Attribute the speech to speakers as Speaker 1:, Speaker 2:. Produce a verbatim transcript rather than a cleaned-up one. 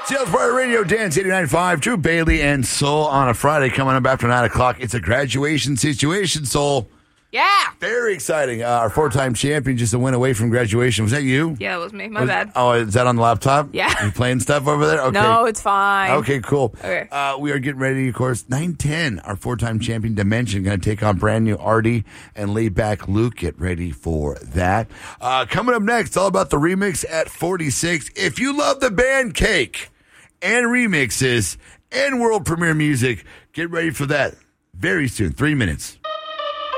Speaker 1: Sales Fire Radio, Dance eighty-nine point five, Drew Bailey and Soul on a Friday coming up after nine o'clock. It's a graduation situation, Soul.
Speaker 2: Yeah.
Speaker 1: Very exciting. Uh, our four-time champion just a win away from graduation. Was that you?
Speaker 2: Yeah, it was me. My
Speaker 1: Was-
Speaker 2: bad.
Speaker 1: Oh, is that on the laptop?
Speaker 2: Yeah.
Speaker 1: You playing stuff over there? Okay.
Speaker 2: No, it's fine.
Speaker 1: Okay, cool.
Speaker 2: Okay.
Speaker 1: Uh, we are getting ready, of course. nine ten, our four-time champion Dimension, going to take on brand new Artie and laid back Luke. Get ready for that. Uh, coming up next, all about the remix at forty-six. If you love the band Cake and remixes and world premiere music, get ready for that very soon. Three minutes.